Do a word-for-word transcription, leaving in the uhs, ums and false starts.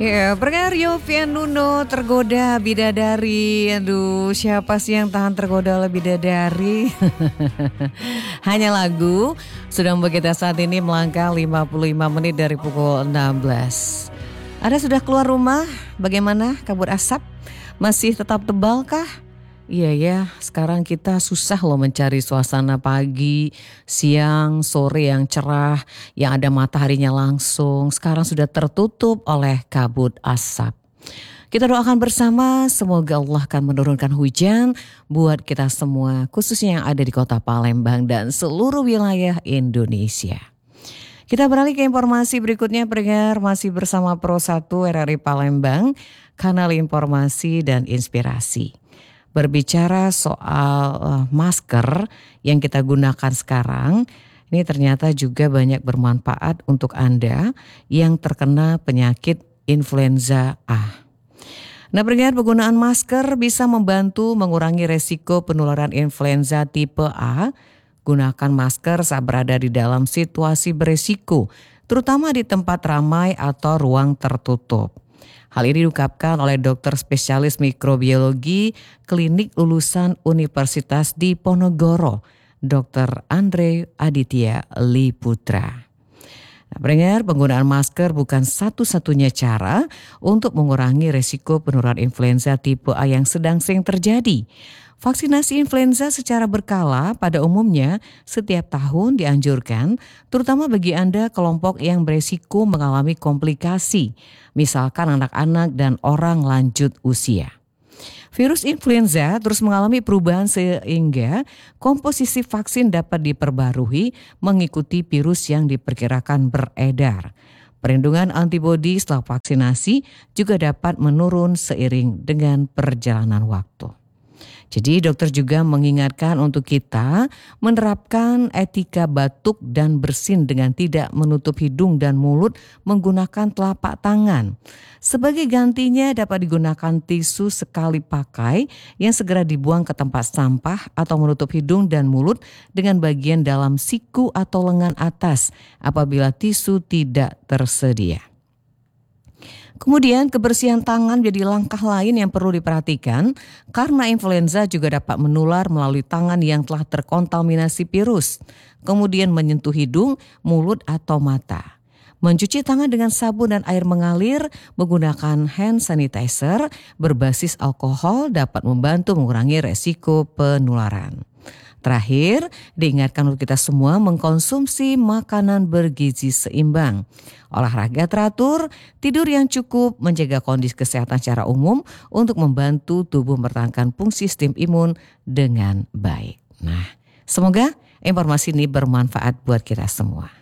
Ya, pendengar Yovie Nuno tergoda bidadari. Aduh, siapa sih yang tahan tergoda oleh bidadari? Hanya lagu sudah membuat kita saat ini melangkah lima puluh lima menit dari pukul enam belas. Anda sudah keluar rumah? Bagaimana kabut asap? Masih tetap tebal kah? Iya ya, sekarang kita susah loh mencari suasana pagi, siang, sore yang cerah, yang ada mataharinya langsung. Sekarang sudah tertutup oleh kabut asap. Kita doakan bersama semoga Allah akan menurunkan hujan buat kita semua, khususnya yang ada di kota Palembang dan seluruh wilayah Indonesia. Kita beralih ke informasi berikutnya, pendengar, masih bersama Pro satu R R I Palembang, kanal informasi dan inspirasi. Berbicara soal uh, masker yang kita gunakan sekarang, ini ternyata juga banyak bermanfaat untuk Anda yang terkena penyakit influenza A. Nah, pendengar, penggunaan masker bisa membantu mengurangi resiko penularan influenza tipe A. Gunakan masker saat berada di dalam situasi beresiko, terutama di tempat ramai atau ruang tertutup. Hal ini diungkapkan oleh dokter spesialis mikrobiologi klinik lulusan Universitas Diponegoro, dokter Andre Aditya Liputra. Nah, pendengar, penggunaan masker bukan satu-satunya cara untuk mengurangi resiko penularan influenza tipe A yang sedang sering terjadi. Vaksinasi influenza secara berkala pada umumnya setiap tahun dianjurkan, terutama bagi Anda kelompok yang beresiko mengalami komplikasi, misalkan anak-anak dan orang lanjut usia. Virus influenza terus mengalami perubahan sehingga komposisi vaksin dapat diperbarui mengikuti virus yang diperkirakan beredar. Perlindungan antibodi setelah vaksinasi juga dapat menurun seiring dengan perjalanan waktu. Jadi dokter juga mengingatkan untuk kita menerapkan etika batuk dan bersin dengan tidak menutup hidung dan mulut menggunakan telapak tangan. Sebagai gantinya dapat digunakan tisu sekali pakai yang segera dibuang ke tempat sampah atau menutup hidung dan mulut dengan bagian dalam siku atau lengan atas apabila tisu tidak tersedia. Kemudian kebersihan tangan jadi langkah lain yang perlu diperhatikan karena influenza juga dapat menular melalui tangan yang telah terkontaminasi virus, kemudian menyentuh hidung, mulut atau mata. Mencuci tangan dengan sabun dan air mengalir menggunakan hand sanitizer berbasis alkohol dapat membantu mengurangi resiko penularan. Terakhir, diingatkan untuk kita semua mengkonsumsi makanan bergizi seimbang. Olahraga teratur, tidur yang cukup, menjaga kondisi kesehatan secara umum untuk membantu tubuh mempertahankan fungsi sistem imun dengan baik. Nah, semoga informasi ini bermanfaat buat kita semua.